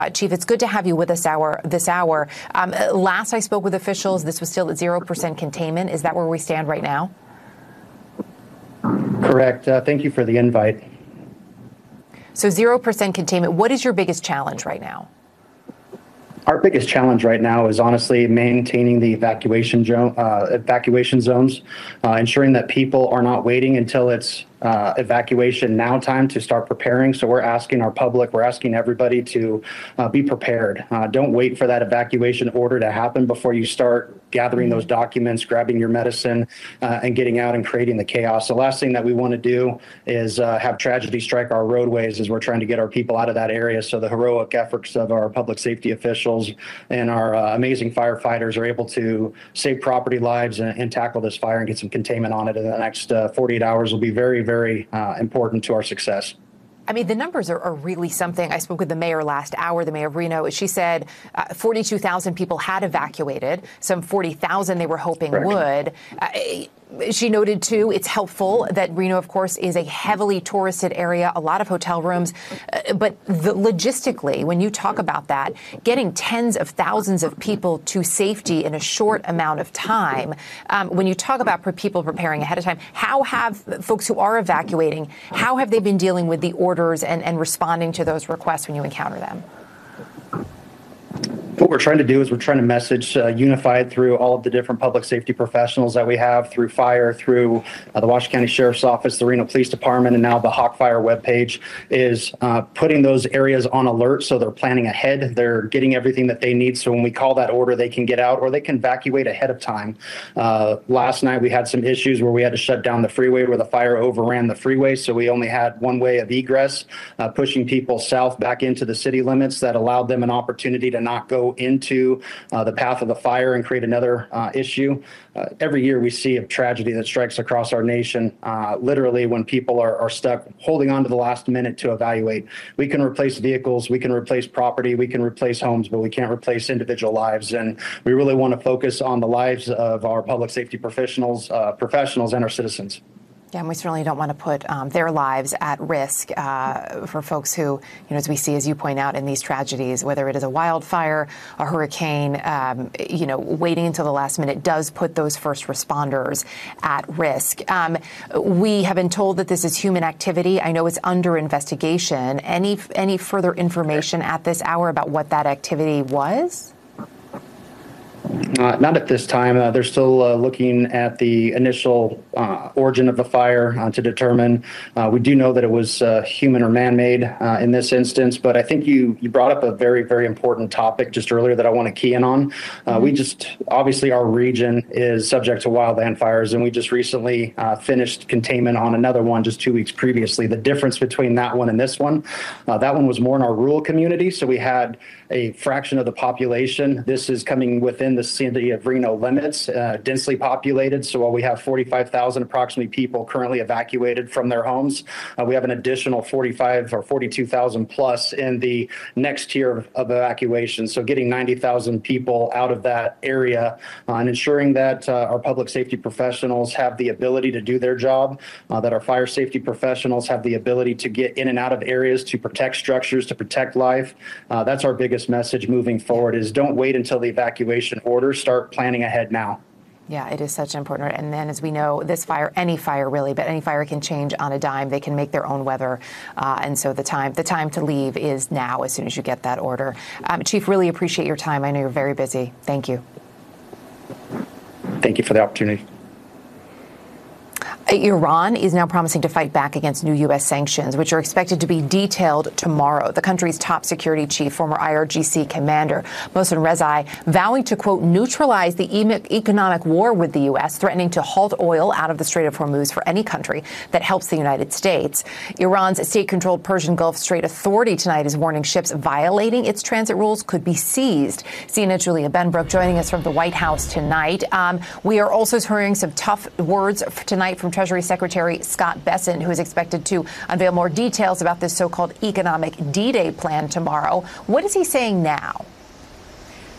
Chief, it's good to have you with us this hour. Last I spoke with officials, this was still at 0% containment. Is that where we stand right now? Correct. Thank you for the invite. So 0% containment. What is your biggest challenge right now? Our biggest challenge right now is honestly maintaining the evacuation zones, ensuring that people are not waiting until it's evacuation now time to start preparing. So we're asking our public, we're asking everybody to be prepared. Don't wait for that evacuation order to happen before you start gathering those documents, grabbing your medicine, and getting out and creating the chaos. The last thing that we want to do is have tragedy strike our roadways as we're trying to get our people out of that area. So the heroic efforts of our public safety officials and our amazing firefighters are able to save property lives and tackle this fire and get some containment on it in the next 48 hours will be very, very important to our success. I mean, the numbers are really something. I spoke with the mayor last hour, the mayor of Reno. She said 42,000 people had evacuated, some 40,000 they were hoping would. She noted, too, it's helpful that Reno, of course, is a heavily touristed area, a lot of hotel rooms. But logistically, when you talk about that, getting tens of thousands of people to safety in a short amount of time, when you talk about people preparing ahead of time, how have folks who are evacuating, how have they been dealing with the orders and responding to those requests when you encounter them? What we're trying to do is we're trying to message unified through all of the different public safety professionals that we have, through fire, through the Washington County Sheriff's Office, the Reno Police Department, and now the Hawk Fire webpage, is putting those areas on alert so they're planning ahead. They're getting everything that they need. So when we call that order, they can get out or they can evacuate ahead of time. Last night, we had some issues where we had to shut down the freeway where the fire overran the freeway. So we only had one way of egress, pushing people south back into the city limits. That allowed them an opportunity to not go into the path of the fire and create another issue. Every year we see a tragedy that strikes across our nation, literally when people are stuck holding on to the last minute to evaluate. We can replace vehicles, we can replace property, we can replace homes, but we can't replace individual lives. And we really want to focus on the lives of our public safety professionals and our citizens. Yeah, and we certainly don't want to put their lives at risk for folks who, as we see, as you point out, in these tragedies, whether it is a wildfire, a hurricane, waiting until the last minute does put those first responders at risk. We have been told that this is human activity. I know it's under investigation. Any further information at this hour about what that activity was? Not at this time. They're still looking at the initial origin of the fire to determine. We do know that it was human or man-made in this instance, but I think you brought up a very, very important topic just earlier that I want to key in on. Obviously our region is subject to wildland fires, and we just recently finished containment on another one just 2 weeks previously. The difference between that one and this one, that one was more in our rural community, so we had a fraction of the population. This is coming within the city of Reno limits, densely populated. So while we have 45,000 approximately people currently evacuated from their homes, we have an additional 45 or 42,000 plus in the next tier of evacuation. So getting 90,000 people out of that area and ensuring that our public safety professionals have the ability to do their job, that our fire safety professionals have the ability to get in and out of areas to protect structures, to protect life. That's our biggest message moving forward, is don't wait until the evacuation order, start planning ahead now. Yeah, it is such an important. And then, as we know, this fire, any fire really, but any fire can change on a dime. They can make their own weather. And so the time to leave is now, as soon as you get that order. Chief, really appreciate your time. I know you're very busy. Thank you. Thank you for the opportunity. Iran is now promising to fight back against new U.S. sanctions, which are expected to be detailed tomorrow. The country's top security chief, former IRGC commander Mohsen Rezai, vowing to, quote, neutralize the economic war with the U.S., threatening to halt oil out of the Strait of Hormuz for any country that helps the United States. Iran's state-controlled Persian Gulf Strait Authority tonight is warning ships violating its transit rules could be seized. CNN's Julia Benbrook joining us from the White House tonight. We are also hearing some tough words tonight from Treasury Secretary Scott Bessent, who is expected to unveil more details about this so-called economic D-Day plan tomorrow. What is he saying now?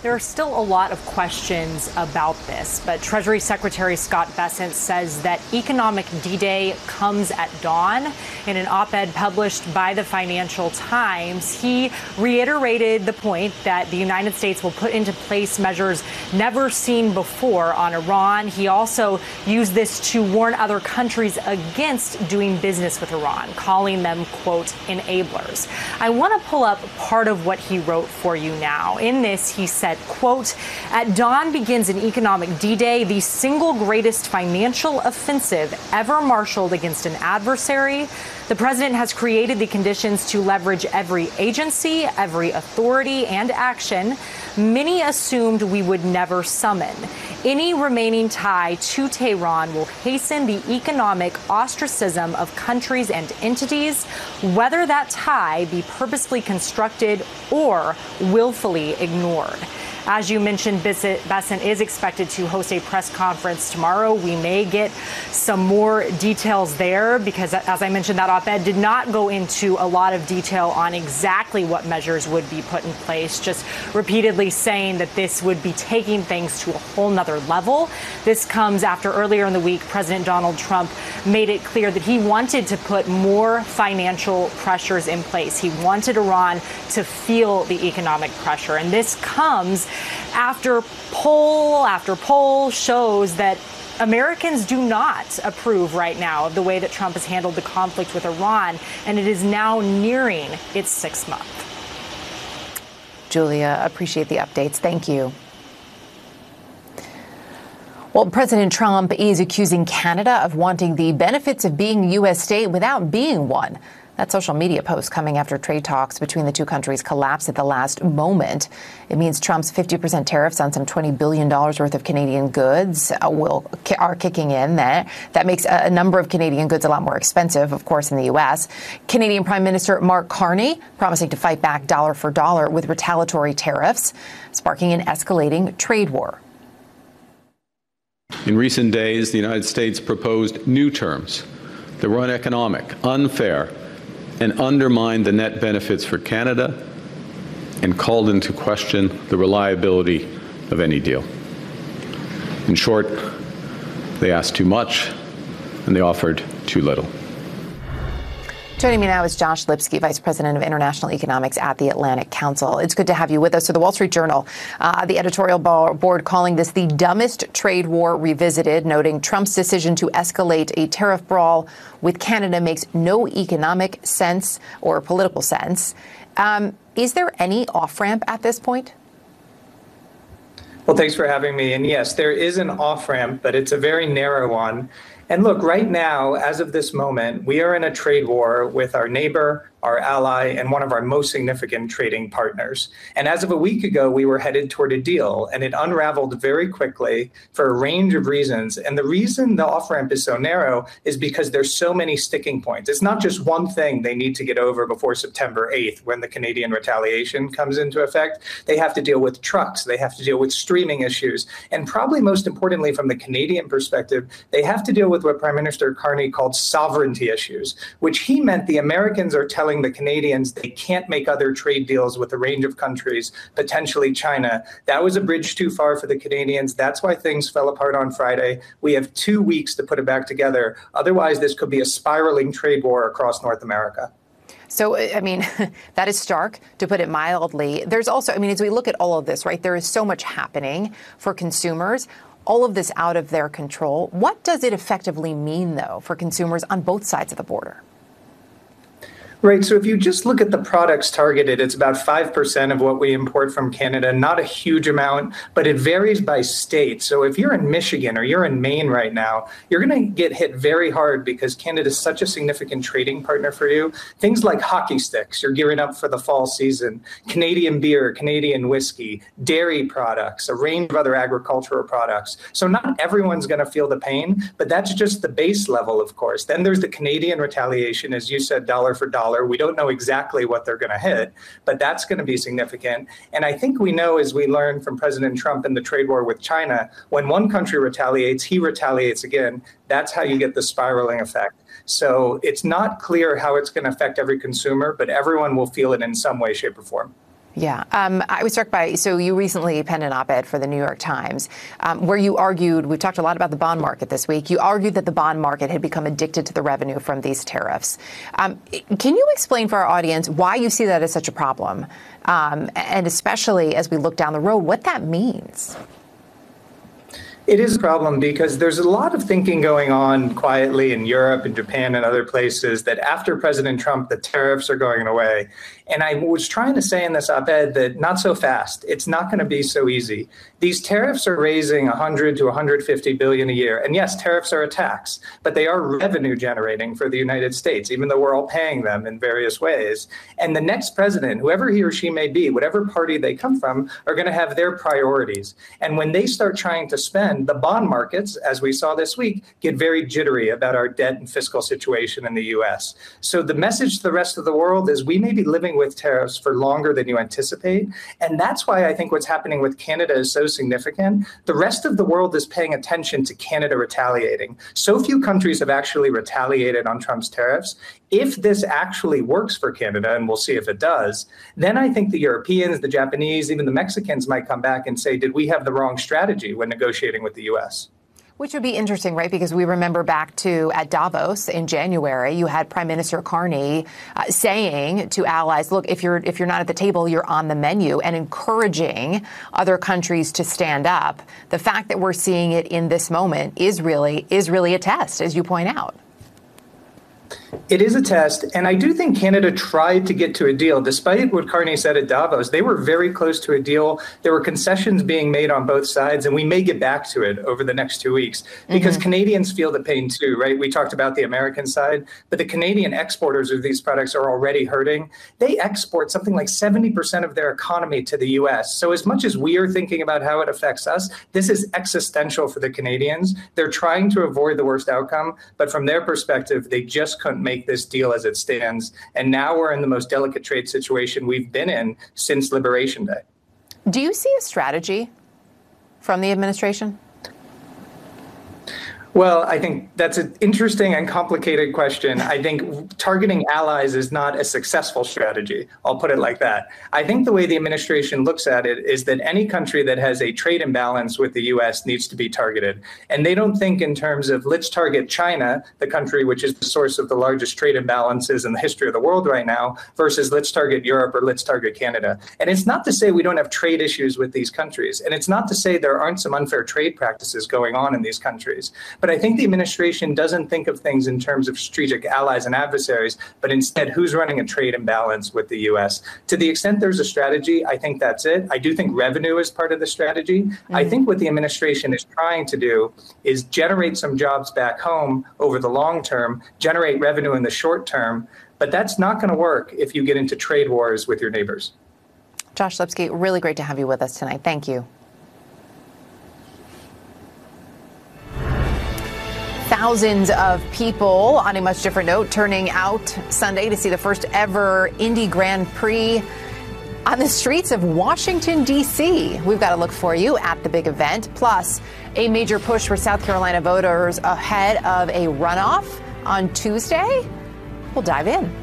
There are still a lot of questions about this, but Treasury Secretary Scott Bessent says that economic D-Day comes at dawn. In an op-ed published by the Financial Times, he reiterated the point that the United States will put into place measures never seen before on Iran. He also used this to warn other countries against doing business with Iran, calling them, quote, enablers. I want to pull up part of what he wrote for you now. In this, he said, quote, at dawn begins an economic D-Day, the single greatest financial offensive ever marshaled against an adversary. The president has created the conditions to leverage every agency, every authority and action many assumed we would never summon. Any remaining tie to Tehran will hasten the economic ostracism of countries and entities, whether that tie be purposely constructed or willfully ignored. As you mentioned, Bessent is expected to host a press conference tomorrow. We may get some more details there because, as I mentioned, that op-ed did not go into a lot of detail on exactly what measures would be put in place, just repeatedly saying that this would be taking things to a whole nother level. This comes after earlier in the week, President Donald Trump made it clear that he wanted to put more financial pressures in place. He wanted Iran to feel the economic pressure. And this comes after poll shows that Americans do not approve right now of the way that Trump has handled the conflict with Iran, and it is now nearing its 6th month. Julia, appreciate the updates. Thank you. Well, President Trump is accusing Canada of wanting the benefits of being a U.S. state without being one. That social media post coming after trade talks between the two countries collapsed at the last moment. It means Trump's 50% tariffs on some $20 billion worth of Canadian goods are kicking in. That makes a number of Canadian goods a lot more expensive, of course, in the U.S. Canadian Prime Minister Mark Carney promising to fight back dollar for dollar with retaliatory tariffs, sparking an escalating trade war. In recent days, the United States proposed new terms that were uneconomic, unfair, and undermined the net benefits for Canada and called into question the reliability of any deal. In short, they asked too much and they offered too little. Joining me now is Josh Lipsky, Vice President of International Economics at the Atlantic Council. It's good to have you with us. So the Wall Street Journal, the editorial board calling this the dumbest trade war revisited, noting Trump's decision to escalate a tariff brawl with Canada makes no economic sense or political sense. Is there any off-ramp at this point? Well, thanks for having me. And yes, there is an off-ramp, but it's a very narrow one. And look, right now, as of this moment, we are in a trade war with our neighbor, our ally, and one of our most significant trading partners. And as of a week ago, we were headed toward a deal, and it unraveled very quickly for a range of reasons. And the reason the off-ramp is so narrow is because there's so many sticking points. It's not just one thing they need to get over before September 8th, when the Canadian retaliation comes into effect. They have to deal with trucks. They have to deal with streaming issues. And probably most importantly, from the Canadian perspective, they have to deal with what Prime Minister Carney called sovereignty issues, which he meant the Americans are telling the Canadians they can't make other trade deals with a range of countries, potentially China. That was a bridge too far for the Canadians. That's why things fell apart on Friday. We have 2 weeks to put it back together. Otherwise, this could be a spiraling trade war across North America. So, I mean, that is stark, to put it mildly. There's also, I mean, as we look at all of this, right, there is so much happening for consumers, all of this out of their control. What does it effectively mean, though, for consumers on both sides of the border? Right. So if you just look at the products targeted, it's about 5% of what we import from Canada, not a huge amount, but it varies by state. So if you're in Michigan or you're in Maine right now, you're going to get hit very hard because Canada is such a significant trading partner for you. Things like hockey sticks, you're gearing up for the fall season, Canadian beer, Canadian whiskey, dairy products, a range of other agricultural products. So not everyone's going to feel the pain, but that's just the base level, of course. Then there's the Canadian retaliation, as you said, dollar for dollar. We don't know exactly what they're going to hit, but that's going to be significant. And I think we know, as we learned from President Trump in the trade war with China, when one country retaliates, he retaliates again. That's how you get the spiraling effect. So it's not clear how it's going to affect every consumer, but everyone will feel it in some way, shape, or form. Yeah. I was struck by, so you recently penned an op-ed for the New York Times where you argued, we've talked a lot about the bond market this week, you argued that the bond market had become addicted to the revenue from these tariffs. Can you explain for our audience why you see that as such a problem? And especially as we look down the road, what that means? It is a problem because there's a lot of thinking going on quietly in Europe and Japan and other places that after President Trump, the tariffs are going away. And I was trying to say in this op-ed that not so fast. It's not going to be so easy. These tariffs are raising 100 to 150 billion a year. And yes, tariffs are a tax, but they are revenue generating for the United States, even though we're all paying them in various ways. And the next president, whoever he or she may be, whatever party they come from, are going to have their priorities. And when they start trying to spend, the bond markets, as we saw this week, get very jittery about our debt and fiscal situation in the U.S. So the message to the rest of the world is we may be living with tariffs for longer than you anticipate. And that's why I think what's happening with Canada is so significant. The rest of the world is paying attention to Canada retaliating. So few countries have actually retaliated on Trump's tariffs. If this actually works for Canada, and we'll see if it does, then I think the Europeans, the Japanese, even the Mexicans might come back and say, did we have the wrong strategy when negotiating with the U.S.? Which would be interesting, right? Because we remember back to at Davos in January, you had Prime Minister Carney saying to allies, look, if you're not at the table, you're on the menu, and encouraging other countries to stand up. The fact that we're seeing it in this moment is really a test, as you point out. It is a test, and I do think Canada tried to get to a deal. Despite what Carney said at Davos, they were very close to a deal. There were concessions being made on both sides, and we may get back to it over the next 2 weeks because Canadians feel the pain too, right? We talked about the American side, but the Canadian exporters of these products are already hurting. They export something like 70% of their economy to the U.S. So as much as we are thinking about how it affects us, this is existential for the Canadians. They're trying to avoid the worst outcome, but from their perspective, they just couldn't make this deal as it stands. And now we're in the most delicate trade situation we've been in since Liberation Day. Do you see a strategy from the administration? Well, I think that's an interesting and complicated question. I think targeting allies is not a successful strategy. I'll put it like that. I think the way the administration looks at it is that any country that has a trade imbalance with the U.S. needs to be targeted. And they don't think in terms of let's target China, the country which is the source of the largest trade imbalances in the history of the world right now, versus let's target Europe or let's target Canada. And it's not to say we don't have trade issues with these countries. And it's not to say there aren't some unfair trade practices going on in these countries. But I think the administration doesn't think of things in terms of strategic allies and adversaries, but instead who's running a trade imbalance with the U.S. To the extent there's a strategy, I think that's it. I do think revenue is part of the strategy. I think what the administration is trying to do is generate some jobs back home over the long term, generate revenue in the short term, but that's not going to work if you get into trade wars with your neighbors. Josh Lipsky, really great to have you with us tonight. Thank you. Thousands of people, on a much different note, turning out Sunday to see the first ever Indy Grand Prix on the streets of Washington, D.C. We've got a look for you at the big event, plus a major push for South Carolina voters ahead of a runoff on Tuesday. We'll dive in.